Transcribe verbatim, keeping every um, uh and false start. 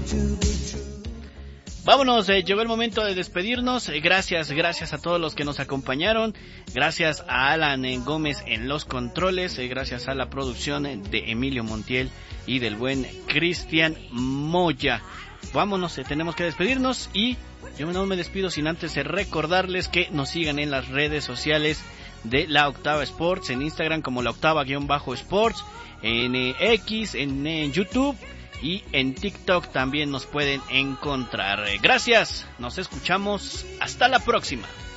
Vámonos, eh, llegó el momento de despedirnos. Eh, gracias, gracias a todos los que nos acompañaron. Gracias a Alan eh, Gómez en los controles. Eh, gracias a la producción eh, de Emilio Montiel y del buen Cristian Moya. Vámonos, eh, tenemos que despedirnos y yo no me despido sin antes eh, recordarles que nos sigan en las redes sociales de La Octava Sports, en Instagram como La Octava-Sports, en eh, X, en eh, YouTube. Y en TikTok también nos pueden encontrar. Gracias, nos escuchamos. Hasta la próxima.